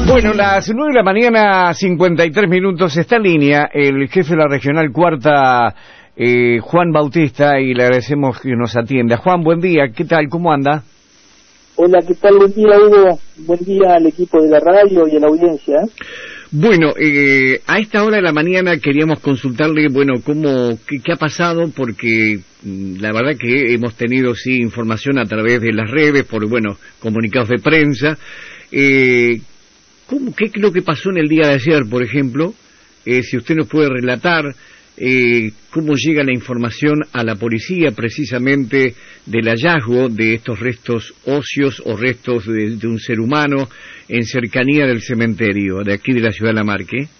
Bueno, las 9 de la mañana, 53 minutos, está en línea el jefe de la Regional Cuarta, Juan Bautista, y le agradecemos que nos atienda. Juan, buen día, ¿qué tal? ¿Cómo anda? Hola, ¿qué tal? Buen día, Hugo. Buen día al equipo de la radio y a la audiencia. Bueno, a esta hora de la mañana queríamos consultarle, bueno, qué ha pasado, porque la verdad que hemos tenido, sí, información a través de las redes, por, bueno, comunicados de prensa. ¿Qué es lo que pasó en el día de ayer, por ejemplo? Si usted nos puede relatar cómo llega la información a la policía precisamente del hallazgo de estos restos óseos o restos de un ser humano en cercanía del cementerio de aquí de la ciudad de Lamarque.